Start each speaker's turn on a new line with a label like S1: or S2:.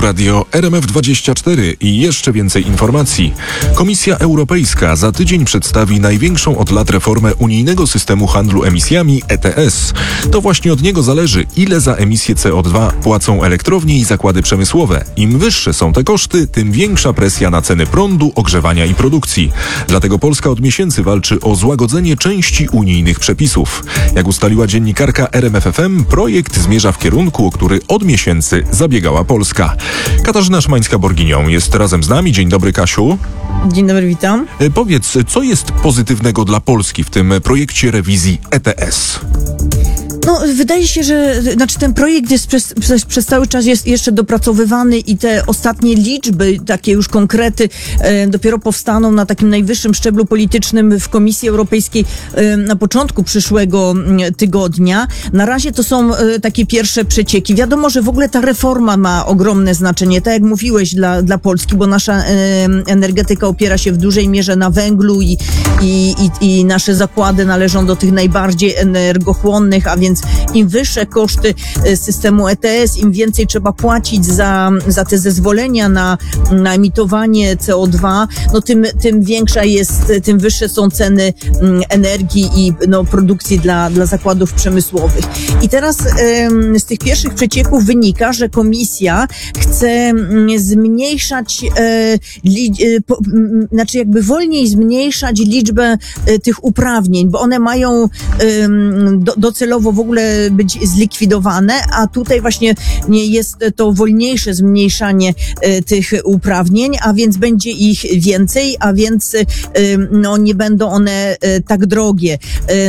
S1: Radio RMF24 i jeszcze więcej informacji. Komisja Europejska za tydzień przedstawi największą od lat reformę unijnego systemu handlu emisjami ETS. To właśnie od niego zależy, ile za emisję CO2 płacą elektrownie i zakłady przemysłowe. Im wyższe są te koszty, tym większa presja na ceny prądu, ogrzewania i produkcji. Dlatego Polska od miesięcy walczy o złagodzenie części unijnych przepisów. Jak ustaliła dziennikarka RMFFM, projekt zmierza w kierunku, o który od miesięcy zabiegała Polska. Katarzyna Szymańska-Borginią jest razem z nami. Dzień dobry, Kasiu.
S2: Dzień dobry, witam.
S1: Powiedz, co jest pozytywnego dla Polski w tym projekcie rewizji ETS?
S2: No, wydaje się, że ten projekt jest przez cały czas jest jeszcze dopracowywany i te ostatnie liczby, takie już konkrety, dopiero powstaną na takim najwyższym szczeblu politycznym w Komisji Europejskiej na początku przyszłego tygodnia. Na razie to są takie pierwsze przecieki. Wiadomo, że w ogóle ta reforma ma ogromne znaczenie, tak jak mówiłeś, dla Polski, bo nasza energetyka opiera się w dużej mierze na węglu i nasze zakłady należą do tych najbardziej energochłonnych, a więc im wyższe koszty systemu ETS, im więcej trzeba płacić za te zezwolenia na emitowanie CO2, no tym większa jest, tym wyższe są ceny energii i produkcji dla zakładów przemysłowych. I teraz z tych pierwszych przecieków wynika, że Komisja chce zmniejszać, wolniej zmniejszać liczbę tych uprawnień, bo one mają docelowo w ogóle być zlikwidowane, a tutaj właśnie nie jest to wolniejsze zmniejszanie tych uprawnień, a więc będzie ich więcej, a więc nie będą one tak drogie.